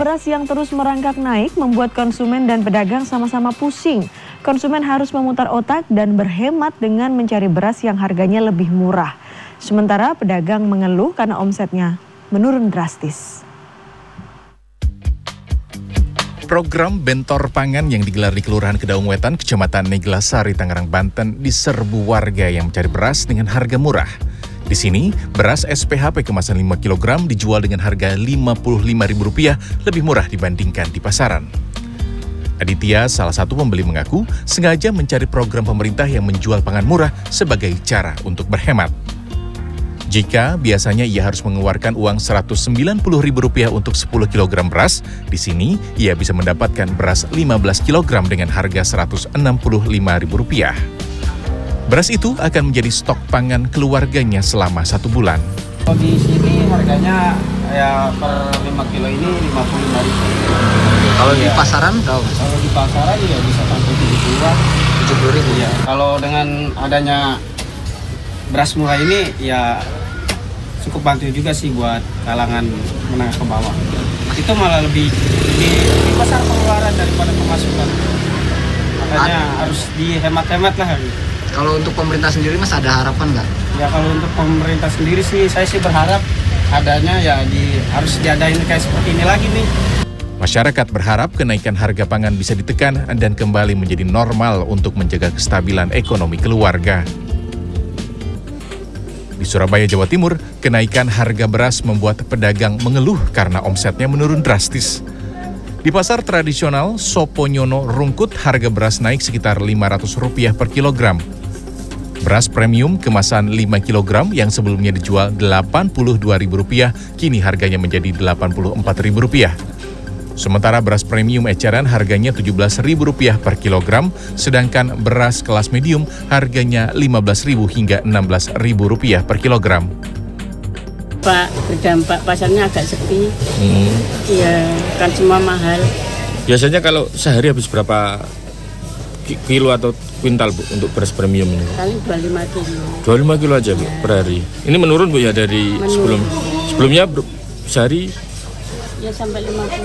beras yang terus merangkak naik membuat konsumen dan pedagang sama-sama pusing. Konsumen harus memutar otak dan berhemat dengan mencari beras yang harganya lebih murah. Sementara pedagang mengeluh karena omsetnya menurun drastis. Program Bentor Pangan yang digelar di Kelurahan Kedaung Wetan, Kecamatan Neglasari, Tangerang, Banten diserbu warga yang mencari beras dengan harga murah. Di sini, beras SPHP kemasan 5 kg dijual dengan harga Rp55.000 lebih murah dibandingkan di pasaran. Aditya, salah satu pembeli, mengaku sengaja mencari program pemerintah yang menjual pangan murah sebagai cara untuk berhemat. Jika biasanya ia harus mengeluarkan uang Rp190.000 untuk 10 kg beras, di sini ia bisa mendapatkan beras 15 kg dengan harga Rp165.000. Beras itu akan menjadi stok pangan keluarganya selama 1 bulan. Di sini harganya ya per 5 kilo ini Rp55.000. Kalau di pasaran tahu? Kalau di pasaran ya bisa sampai Rp70.000. Ya. Kalau dengan adanya beras murah ini ya cukup bantu juga sih buat kalangan menengah ke bawah. Itu malah lebih besar pengeluaran daripada pemasukan. Makanya harus dihemat-hemat lah. Kalau untuk pemerintah sendiri Mas ada harapan nggak? Ya kalau untuk pemerintah sendiri sih saya sih berharap adanya ya harus diadain kayak seperti ini lagi nih. Masyarakat berharap kenaikan harga pangan bisa ditekan dan kembali menjadi normal untuk menjaga kestabilan ekonomi keluarga. Di Surabaya, Jawa Timur, kenaikan harga beras membuat pedagang mengeluh karena omsetnya menurun drastis. Di pasar tradisional Soponyono Rungkut, harga beras naik sekitar Rp500 per kilogram. Beras premium kemasan 5 kg yang sebelumnya dijual Rp82.000, kini harganya menjadi Rp84.000. Sementara beras premium eceran harganya Rp17.000 per kilogram, sedangkan beras kelas medium harganya Rp15.000 hingga Rp16.000 per kilogram. Pak, berdampak pasarnya agak sepi. Iya, kan semua mahal. Biasanya kalau sehari habis berapa kilo atau kuintal, Bu, untuk beras premium ini? Kali 25 kilo. 25 kilo aja, Bu, per hari. Ini menurun, Bu, ya dari sebelumnya sehari? Ya sampai 50.